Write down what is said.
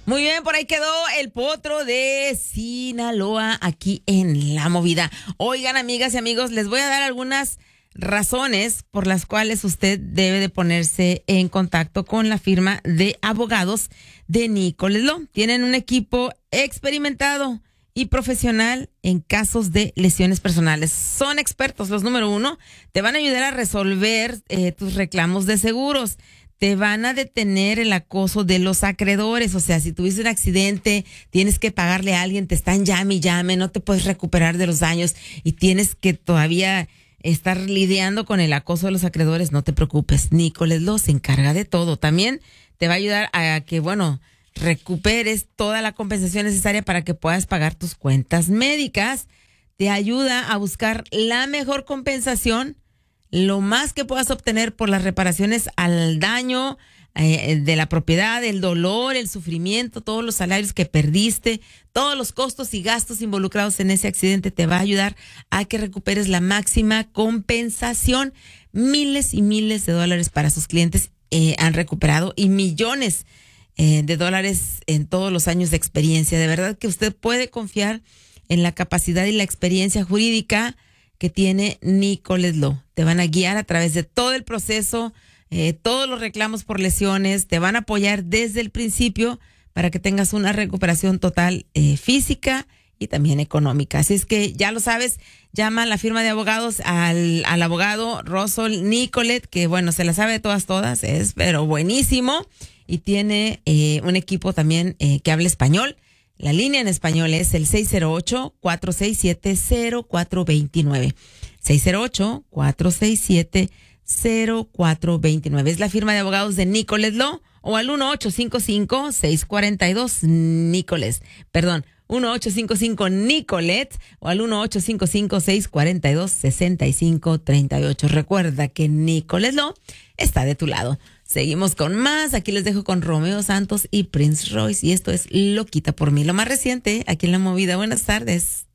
Muy bien, por ahí quedó el potro de Sinaloa aquí en La Movida. Oigan, amigas y amigos, les voy a dar algunas razones por las cuales usted debe de ponerse en contacto con la firma de abogados de Nicholas Law. Tienen un equipo experimentado y profesional en casos de lesiones personales. Son expertos, los número uno. Te van a ayudar a resolver tus reclamos de seguros. Te van a detener el acoso de los acreedores. O sea, si tuviste un accidente, tienes que pagarle a alguien, te están llame y llame, no te puedes recuperar de los daños y tienes que todavía estar lidiando con el acoso de los acreedores, no te preocupes. Nicholas Law se encarga de todo. También te va a ayudar a que, recuperes toda la compensación necesaria para que puedas pagar tus cuentas médicas. Te ayuda a buscar la mejor compensación, lo más que puedas obtener por las reparaciones al daño de la propiedad, el dolor, el sufrimiento, todos los salarios que perdiste, todos los costos y gastos involucrados en ese accidente. Te va a ayudar a que recuperes la máxima compensación. Miles y miles de dólares para sus clientes han recuperado y millones de dólares en todos los años de experiencia. De verdad que usted puede confiar en la capacidad y la experiencia jurídica que tiene Nicholas Law. Te van a guiar a través de todo el proceso, todos los reclamos por lesiones, te van a apoyar desde el principio para que tengas una recuperación total física y también económica. Así es que ya lo sabes, llama a la firma de abogados al abogado Russell Nicolet, que se la sabe de todas, es pero buenísimo y tiene un equipo también que habla español. La línea en español es el 608-467-0429. 608-467-0429. Es la firma de abogados de Nicholas Law, o al 1-855-642-Nicholas. Perdón, 1-855-Nicolet o al 1-855-642-6538. Recuerda que Nicholas Law está de tu lado. Seguimos con más. Aquí les dejo con Romeo Santos y Prince Royce. Y esto es Loquita por mí, lo más reciente aquí en La Movida. Buenas tardes.